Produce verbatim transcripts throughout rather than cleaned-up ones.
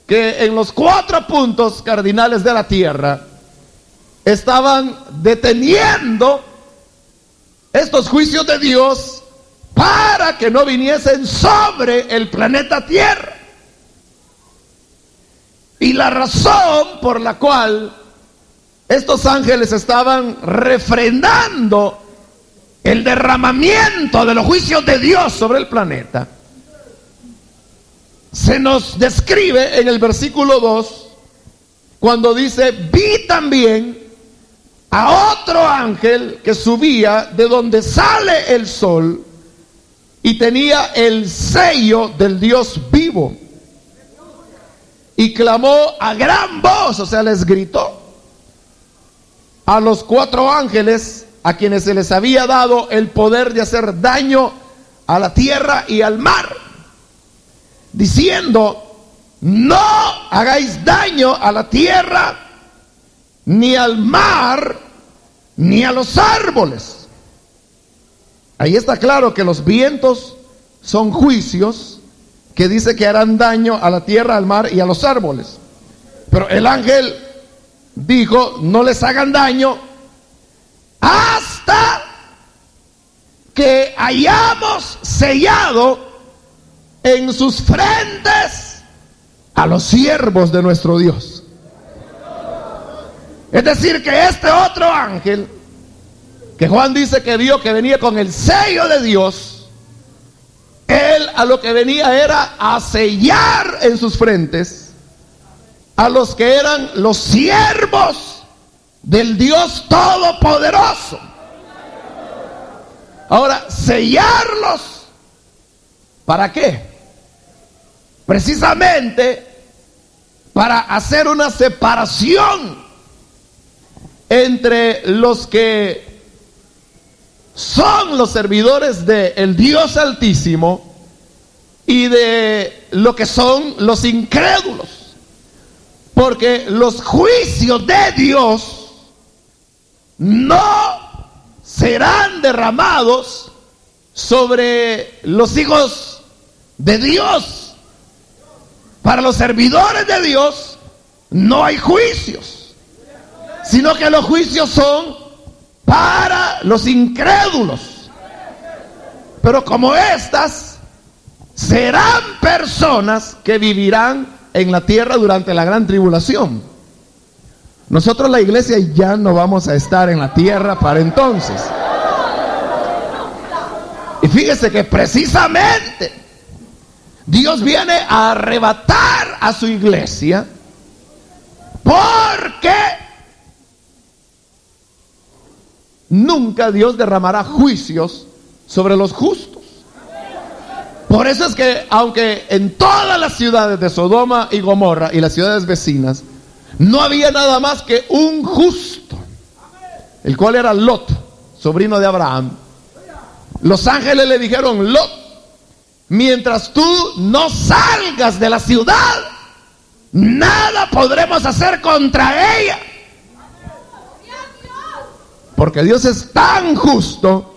que en los cuatro puntos cardinales de la tierra estaban deteniendo estos juicios de Dios para que no viniesen sobre el planeta Tierra. Y la razón por la cual estos ángeles estaban refrenando el derramamiento de los juicios de Dios sobre el planeta se nos describe en el versículo dos, cuando dice: vi también a otro ángel que subía de donde sale el sol y tenía el sello del Dios vivo, y clamó a gran voz, o sea, les gritó a los cuatro ángeles a quienes se les había dado el poder de hacer daño a la tierra y al mar, diciendo: no hagáis daño a la tierra, ni al mar, ni a los árboles. Ahí está claro que los vientos son juicios que dice que harán daño a la tierra, al mar y a los árboles. Pero el ángel dijo: no les hagan daño hasta que hayamos sellado en sus frentes a los siervos de nuestro Dios. Es decir, que este otro ángel, que Juan dice que vio que venía con el sello de Dios, él a lo que venía era a sellar en sus frentes a los que eran los siervos del Dios Todopoderoso. Ahora, sellarlos, ¿para qué? Precisamente para hacer una separación entre los que son los servidores del Dios Altísimo y de lo que son los incrédulos. Porque los juicios de Dios no serán derramados sobre los hijos de Dios. Para los servidores de Dios no hay juicios, sino que los juicios son para los incrédulos. Pero como estas serán personas que vivirán en la tierra durante la gran tribulación, nosotros, la iglesia, ya no vamos a estar en la tierra para entonces. Y fíjese que precisamente Dios viene a arrebatar a su iglesia porque nunca Dios derramará juicios sobre los justos. Por eso es que, aunque en todas las ciudades de Sodoma y Gomorra y las ciudades vecinas no había nada más que un justo, el cual era Lot, sobrino de Abraham, los ángeles le dijeron: Lot, mientras tú no salgas de la ciudad, nada podremos hacer contra ella. Porque Dios es tan justo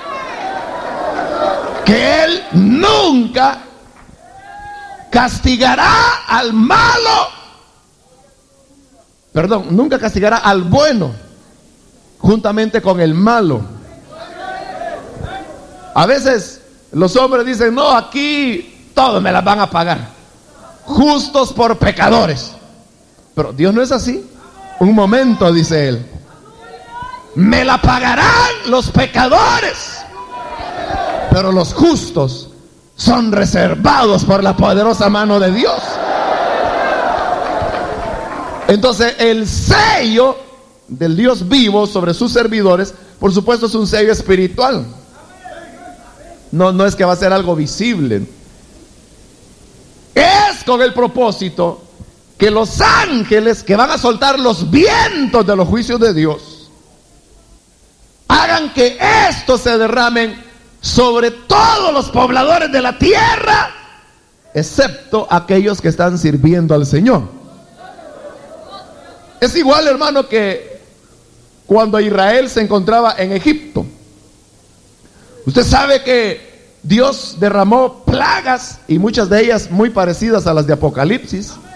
que Él nunca castigará al malo, perdón, nunca castigará al bueno juntamente con el malo. A veces los hombres dicen: no, aquí todos me las van a pagar, justos por pecadores. Pero Dios no es así. Un momento, dice Él, me la pagarán los pecadores, pero los justos son reservados por la poderosa mano de Dios. Entonces, el sello del Dios vivo sobre sus servidores, por supuesto, es un sello espiritual. No, no es que va a ser algo visible. Es con el propósito que los ángeles que van a soltar los vientos de los juicios de Dios hagan que estos se derramen sobre todos los pobladores de la tierra, excepto aquellos que están sirviendo al Señor. Es igual, hermano, que cuando Israel se encontraba en Egipto. Usted sabe que Dios derramó plagas, y muchas de ellas muy parecidas a las de Apocalipsis,